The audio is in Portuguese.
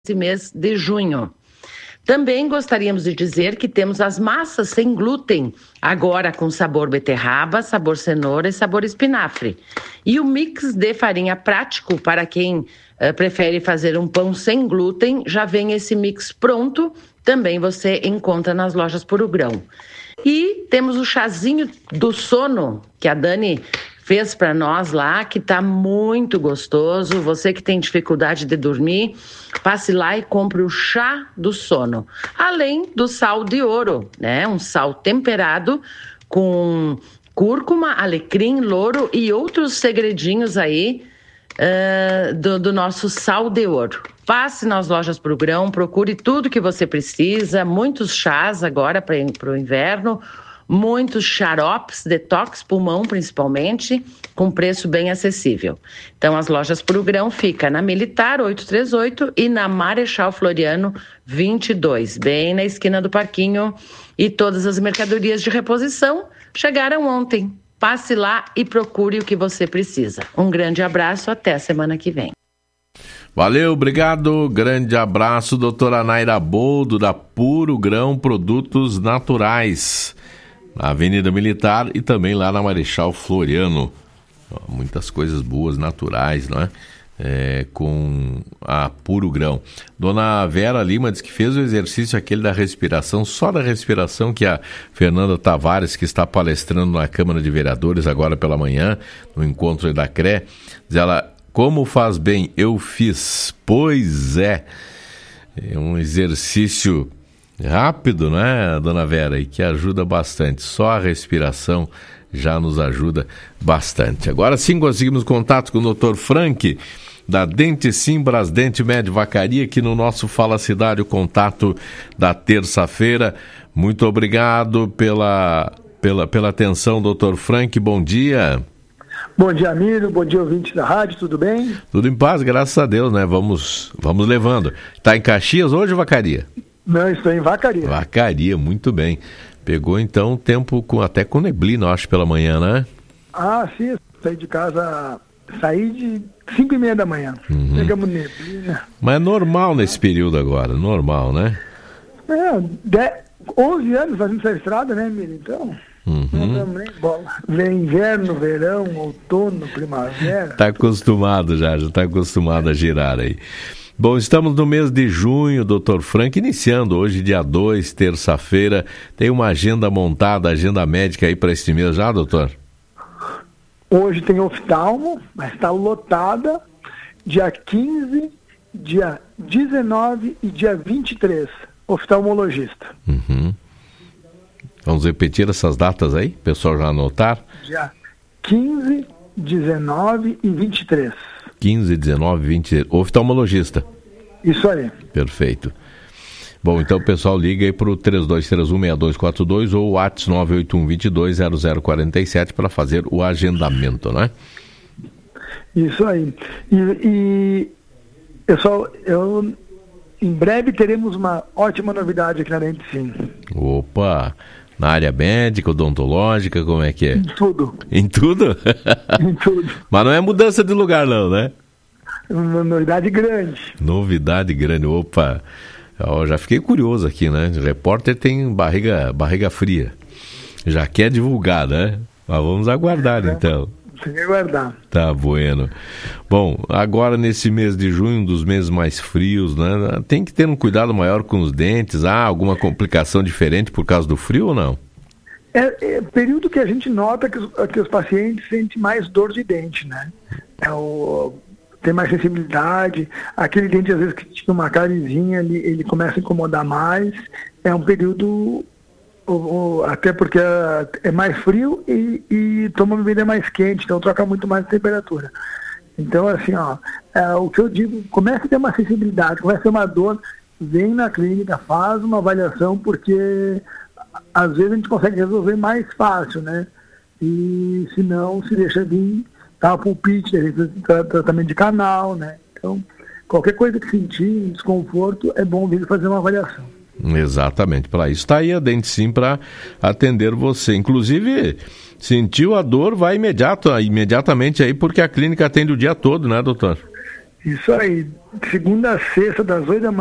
esse mês de junho. Também gostaríamos de dizer que temos as massas sem glúten, agora com sabor beterraba, sabor cenoura e sabor espinafre. E o mix de farinha prático, para quem prefere fazer um pão sem glúten, já vem esse mix pronto, também você encontra nas lojas Puro Grão. E temos o chazinho do sono, que a Dani fez para nós lá, que está muito gostoso. Você que tem dificuldade de dormir, passe lá e compre o chá do sono. Além do sal de ouro, né? Um sal temperado com cúrcuma, alecrim, louro e outros segredinhos aí do nosso sal de ouro. Passe nas lojas Puro Grão, procure tudo que você precisa, muitos chás agora para o inverno, muitos xaropes, detox, pulmão principalmente, com preço bem acessível. Então, as lojas Puro Grão fica na Militar 838 e na Marechal Floriano 22, bem na esquina do Parquinho. E todas as mercadorias de reposição chegaram ontem. Passe lá e procure o que você precisa. Um grande abraço, até a semana que vem. Valeu, obrigado, grande abraço, doutora Naira Boldo, da Puro Grão Produtos Naturais, na Avenida Militar e também lá na Marechal Floriano. Muitas coisas boas, naturais, não é? Com a Puro Grão. Dona Vera Lima diz que fez o exercício aquele da respiração, só da respiração, que a Fernanda Tavares, que está palestrando na Câmara de Vereadores agora pela manhã, no encontro da CRE, diz ela, como faz bem, eu fiz. Pois é um exercício rápido, né, Dona Vera, e que ajuda bastante. Só a respiração já nos ajuda bastante. Agora sim conseguimos contato com o Dr. Frank, da Dente Sim Brasdente Med Vacaria, aqui no nosso Fala Cidade, o contato da terça-feira. Muito obrigado pela atenção, Dr. Frank, bom dia. Bom dia, Amílio, bom dia, ouvintes da rádio, tudo bem? Tudo em paz, graças a Deus, né? Vamos levando. Está em Caxias hoje, Vacaria? Não, estou em Vacaria. Vacaria, muito bem. Pegou então tempo até com neblina, acho, pela manhã, né? Ah, sim, saí de casa, saí de 5h30 da manhã. Pegamos neblina. Mas é normal nesse período agora, normal, né? 11 anos fazendo essa estrada, né, Miriam? Então, não damos nem bola. Vem inverno, verão, outono, primavera. Está acostumado já está acostumado a girar aí. Bom, estamos no mês de junho, Dr. Frank, iniciando hoje, dia 2, terça-feira. Tem uma agenda montada, agenda médica aí para este mês já, doutor? Hoje tem oftalmo, mas está lotada, dia 15, dia 19 e dia 23, oftalmologista. Vamos repetir essas datas aí, pessoal já anotar? Dia 15, 19 e 23. 15, 19, 20, oftalmologista. Isso aí. Perfeito. Bom, então o pessoal liga aí para o 32316242 ou o WhatsApp 981220047 para fazer o agendamento, né? Isso aí. E eu em breve teremos uma ótima novidade aqui na Dente Sim. Opa! Na área médica, odontológica, como é que é? Em tudo. Em tudo? Em tudo. Mas não é mudança de lugar não, né? Uma novidade grande. Novidade grande, opa. Eu já fiquei curioso aqui, né? O repórter tem barriga fria. Já quer divulgar, né? Mas vamos aguardar então. Tem que aguardar. Tá bueno. Bom, agora nesse mês de junho, um dos meses mais frios, né? Tem que ter um cuidado maior com os dentes. Alguma complicação diferente por causa do frio ou não? É período que a gente nota que os pacientes sentem mais dor de dente, né? Tem mais sensibilidade. Aquele dente, às vezes, que tinha uma carizinha, ele começa a incomodar mais. É um período... até porque é mais frio e toma uma bebida mais quente, então troca muito mais a temperatura. Então, assim, o que eu digo, começa a ter uma sensibilidade, começa a ter uma dor, vem na clínica, faz uma avaliação, porque às vezes a gente consegue resolver mais fácil, né? E se não, se deixa vir, tá, pulpite, tratamento de canal, né? Então, qualquer coisa que sentir, desconforto, é bom vir fazer uma avaliação. Exatamente, para isso está aí a Dente Sim para atender você. Inclusive, sentiu a dor, vai imediatamente aí, porque a clínica atende o dia todo, né, doutor? Isso aí. Segunda a sexta, das 8 da manhã